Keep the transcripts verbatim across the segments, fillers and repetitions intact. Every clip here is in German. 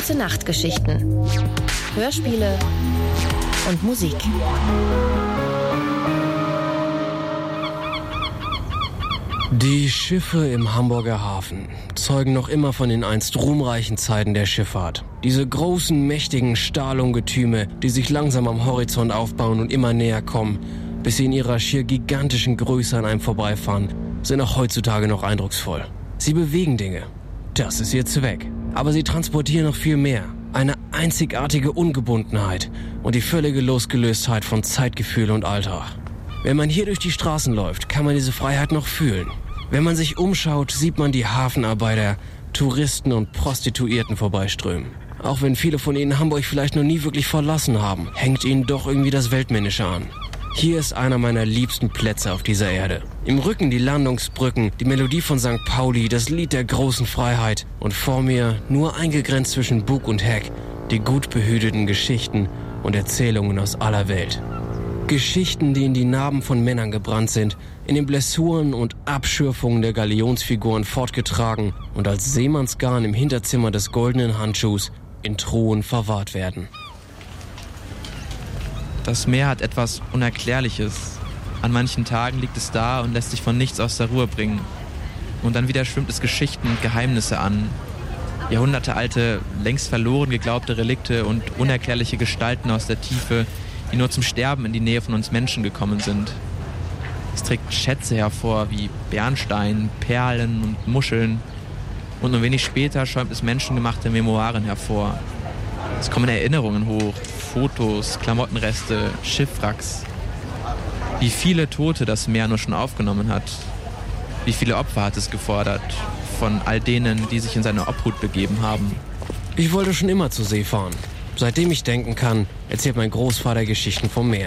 Gute-Nacht-Geschichten, Hörspiele und Musik. Die Schiffe im Hamburger Hafen zeugen noch immer von den einst ruhmreichen Zeiten der Schifffahrt. Diese großen, mächtigen Stahlungetüme, die sich langsam am Horizont aufbauen und immer näher kommen, bis sie in ihrer schier gigantischen Größe an einem vorbeifahren, sind auch heutzutage noch eindrucksvoll. Sie bewegen Dinge. Das ist ihr Zweck. Aber sie transportieren noch viel mehr. Eine einzigartige Ungebundenheit und die völlige Losgelöstheit von Zeitgefühl und Alltag. Wenn man hier durch die Straßen läuft, kann man diese Freiheit noch fühlen. Wenn man sich umschaut, sieht man die Hafenarbeiter, Touristen und Prostituierten vorbeiströmen. Auch wenn viele von ihnen Hamburg vielleicht noch nie wirklich verlassen haben, hängt ihnen doch irgendwie das Weltmännische an. Hier ist einer meiner liebsten Plätze auf dieser Erde. Im Rücken die Landungsbrücken, die Melodie von Sankt Pauli, das Lied der großen Freiheit. Und vor mir, nur eingegrenzt zwischen Bug und Heck, die gut behüteten Geschichten und Erzählungen aus aller Welt. Geschichten, die in die Narben von Männern gebrannt sind, in den Blessuren und Abschürfungen der Galionsfiguren fortgetragen und als Seemannsgarn im Hinterzimmer des goldenen Handschuhs in Truhen verwahrt werden. Das Meer hat etwas Unerklärliches. An manchen Tagen liegt es da und lässt sich von nichts aus der Ruhe bringen. Und dann wieder schwimmt es Geschichten und Geheimnisse an. Jahrhundertealte, längst verloren geglaubte Relikte und unerklärliche Gestalten aus der Tiefe, die nur zum Sterben in die Nähe von uns Menschen gekommen sind. Es trägt Schätze hervor wie Bernstein, Perlen und Muscheln. Und nur wenig später schäumt es menschengemachte Memoiren hervor. Es kommen Erinnerungen hoch, Fotos, Klamottenreste, Schiffwracks. Wie viele Tote das Meer nur schon aufgenommen hat. Wie viele Opfer hat es gefordert von all denen, die sich in seine Obhut begeben haben. Ich wollte schon immer zur See fahren. Seitdem ich denken kann, erzählt mein Großvater Geschichten vom Meer.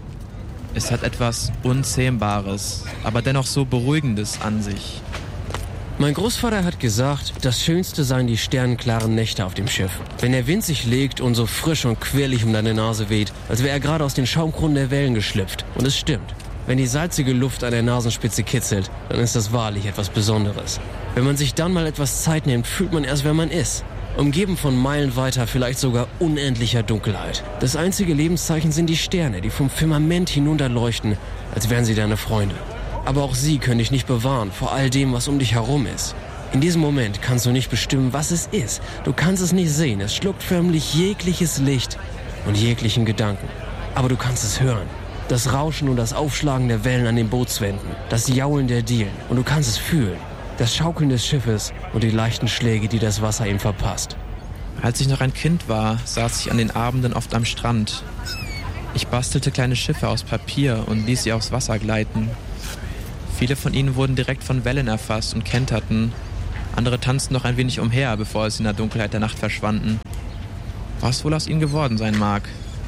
Es hat etwas Unzähmbares, aber dennoch so Beruhigendes an sich. Mein Großvater hat gesagt, das Schönste seien die sternenklaren Nächte auf dem Schiff. Wenn der Wind sich legt und so frisch und quirlig um deine Nase weht, als wäre er gerade aus den Schaumkronen der Wellen geschlüpft. Und es stimmt. Wenn die salzige Luft an der Nasenspitze kitzelt, dann ist das wahrlich etwas Besonderes. Wenn man sich dann mal etwas Zeit nimmt, fühlt man erst, wer man ist. Umgeben von meilenweiter, vielleicht sogar unendlicher Dunkelheit. Das einzige Lebenszeichen sind die Sterne, die vom Firmament hinunterleuchten, als wären sie deine Freunde. Aber auch sie können dich nicht bewahren vor all dem, was um dich herum ist. In diesem Moment kannst du nicht bestimmen, was es ist. Du kannst es nicht sehen. Es schluckt förmlich jegliches Licht und jeglichen Gedanken. Aber du kannst es hören. Das Rauschen und das Aufschlagen der Wellen an den Bootswänden. Das Jaulen der Dielen. Und du kannst es fühlen. Das Schaukeln des Schiffes und die leichten Schläge, die das Wasser ihm verpasst. Als ich noch ein Kind war, saß ich an den Abenden oft am Strand. Ich bastelte kleine Schiffe aus Papier und ließ sie aufs Wasser gleiten. Viele von ihnen wurden direkt von Wellen erfasst und kenterten. Andere tanzten noch ein wenig umher, bevor sie in der Dunkelheit der Nacht verschwanden. Was wohl aus ihnen geworden sein mag?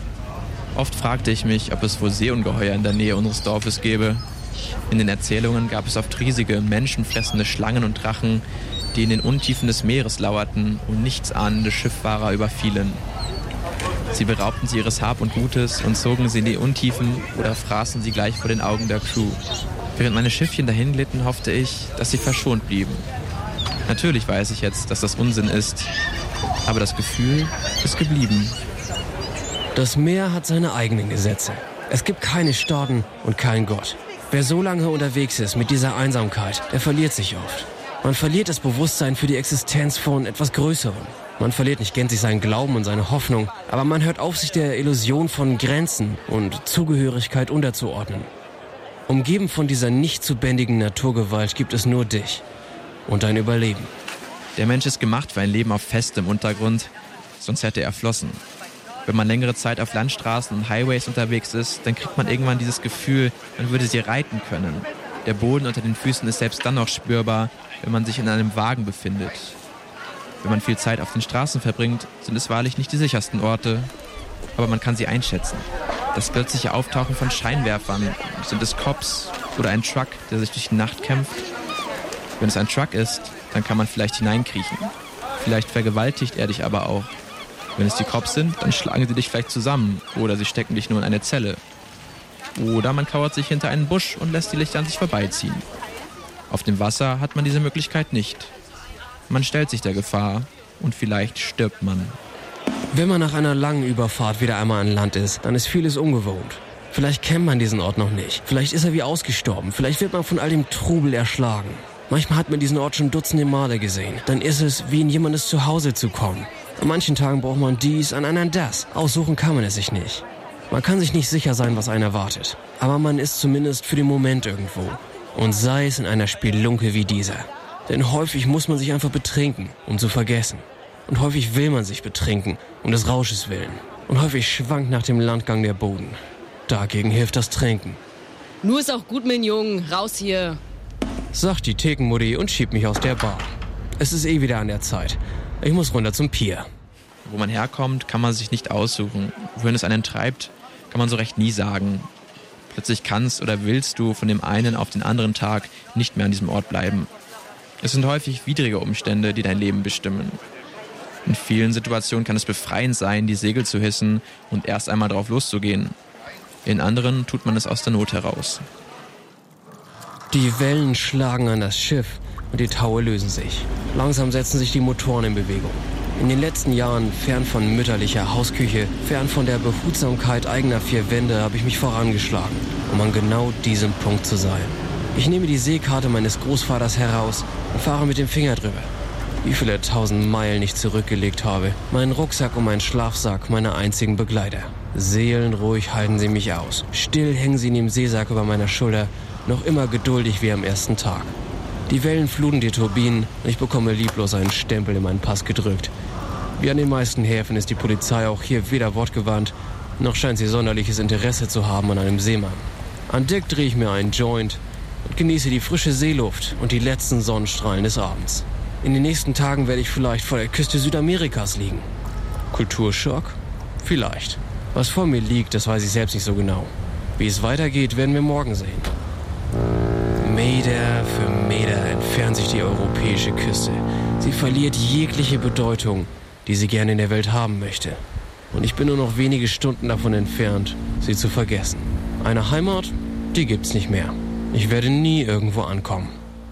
Oft fragte ich mich, ob es wohl Seeungeheuer in der Nähe unseres Dorfes gäbe. In den Erzählungen gab es oft riesige, menschenfressende Schlangen und Drachen, die in den Untiefen des Meeres lauerten und nichtsahnende Schiffahrer überfielen. Sie beraubten sie ihres Hab und Gutes und zogen sie in die Untiefen oder fraßen sie gleich vor den Augen der Crew. Während meine Schiffchen dahin glitten, hoffte ich, dass sie verschont blieben. Natürlich weiß ich jetzt, dass das Unsinn ist, aber das Gefühl ist geblieben. Das Meer hat seine eigenen Gesetze. Es gibt keine Staaten und keinen Gott. Wer so lange unterwegs ist mit dieser Einsamkeit, der verliert sich oft. Man verliert das Bewusstsein für die Existenz von etwas Größerem. Man verliert nicht gänzlich seinen Glauben und seine Hoffnung, aber man hört auf, sich der Illusion von Grenzen und Zugehörigkeit unterzuordnen. Umgeben von dieser nicht zu bändigen Naturgewalt gibt es nur dich und dein Überleben. Der Mensch ist gemacht für ein Leben auf festem Untergrund, sonst hätte er flossen. Wenn man längere Zeit auf Landstraßen und Highways unterwegs ist, dann kriegt man irgendwann dieses Gefühl, man würde sie reiten können. Der Boden unter den Füßen ist selbst dann noch spürbar, wenn man sich in einem Wagen befindet. Wenn man viel Zeit auf den Straßen verbringt, sind es wahrlich nicht die sichersten Orte, aber man kann sie einschätzen. Das plötzliche Auftauchen von Scheinwerfern, sind es Cops oder ein Truck, der sich durch die Nacht kämpft? Wenn es ein Truck ist, dann kann man vielleicht hineinkriechen. Vielleicht vergewaltigt er dich aber auch. Wenn es die Cops sind, dann schlagen sie dich vielleicht zusammen oder sie stecken dich nur in eine Zelle. Oder man kauert sich hinter einen Busch und lässt die Lichter an sich vorbeiziehen. Auf dem Wasser hat man diese Möglichkeit nicht. Man stellt sich der Gefahr und vielleicht stirbt man. Wenn man nach einer langen Überfahrt wieder einmal an Land ist, dann ist vieles ungewohnt. Vielleicht kennt man diesen Ort noch nicht. Vielleicht ist er wie ausgestorben. Vielleicht wird man von all dem Trubel erschlagen. Manchmal hat man diesen Ort schon dutzende Male gesehen. Dann ist es, wie in jemandes Zuhause zu kommen. An manchen Tagen braucht man dies, an anderen das. Aussuchen kann man es sich nicht. Man kann sich nicht sicher sein, was einen erwartet. Aber man ist zumindest für den Moment irgendwo. Und sei es in einer Spelunke wie dieser. Denn häufig muss man sich einfach betrinken, um zu vergessen. Und häufig will man sich betrinken, um des Rausches willen. Und häufig schwankt nach dem Landgang der Boden. Dagegen hilft das Trinken. Nur ist auch gut, mein Jungen. Raus hier. Sagt die Thekenmutti und schiebt mich aus der Bar. Es ist eh wieder an der Zeit. Ich muss runter zum Pier. Wo man herkommt, kann man sich nicht aussuchen. Wohin es einen treibt, kann man so recht nie sagen. Plötzlich kannst oder willst du von dem einen auf den anderen Tag nicht mehr an diesem Ort bleiben. Es sind häufig widrige Umstände, die dein Leben bestimmen. In vielen Situationen kann es befreiend sein, die Segel zu hissen und erst einmal drauf loszugehen. In anderen tut man es aus der Not heraus. Die Wellen schlagen an das Schiff und die Taue lösen sich. Langsam setzen sich die Motoren in Bewegung. In den letzten Jahren, fern von mütterlicher Hausküche, fern von der Behutsamkeit eigener vier Wände, habe ich mich vorangeschlagen, um an genau diesem Punkt zu sein. Ich nehme die Seekarte meines Großvaters heraus und fahre mit dem Finger drüber. Wie viele tausend Meilen ich zurückgelegt habe. Mein Rucksack und mein Schlafsack, meine einzigen Begleiter. Seelenruhig halten sie mich aus. Still hängen sie in dem Seesack über meiner Schulter, noch immer geduldig wie am ersten Tag. Die Wellen fluten die Turbinen und ich bekomme lieblos einen Stempel in meinen Pass gedrückt. Wie an den meisten Häfen ist die Polizei auch hier weder wortgewandt, noch scheint sie sonderliches Interesse zu haben an einem Seemann. An Deck drehe ich mir einen Joint und genieße die frische Seeluft und die letzten Sonnenstrahlen des Abends. In den nächsten Tagen werde ich vielleicht vor der Küste Südamerikas liegen. Kulturschock? Vielleicht. Was vor mir liegt, das weiß ich selbst nicht so genau. Wie es weitergeht, werden wir morgen sehen. Meter für Meter entfernt sich die europäische Küste. Sie verliert jegliche Bedeutung, die sie gerne in der Welt haben möchte. Und ich bin nur noch wenige Stunden davon entfernt, sie zu vergessen. Eine Heimat, die gibt's nicht mehr. Ich werde nie irgendwo ankommen.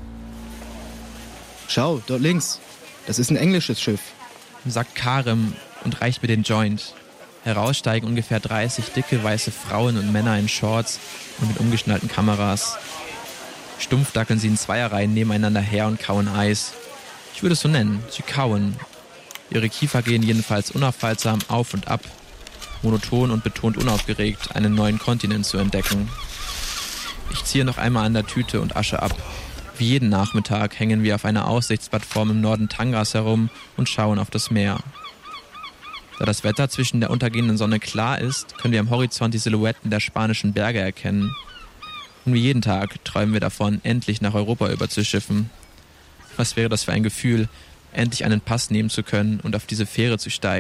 Schau, dort links. Das ist ein englisches Schiff. Sagt Karim und reicht mir den Joint. Heraussteigen ungefähr dreißig dicke weiße Frauen und Männer in Shorts und mit umgeschnallten Kameras. Stumpf dackeln sie in Zweierreihen nebeneinander her und kauen Eis. Ich würde es so nennen, sie kauen. Ihre Kiefer gehen jedenfalls unaufhaltsam auf und ab, monoton und betont unaufgeregt, einen neuen Kontinent zu entdecken. Ich ziehe noch einmal an der Tüte und Asche ab. Wie jeden Nachmittag hängen wir auf einer Aussichtsplattform im Norden Tangas herum und schauen auf das Meer. Da das Wetter zwischen der untergehenden Sonne klar ist, können wir am Horizont die Silhouetten der spanischen Berge erkennen. Und wie jeden Tag träumen wir davon, endlich nach Europa überzuschiffen. Was wäre das für ein Gefühl, endlich einen Pass nehmen zu können und auf diese Fähre zu steigen?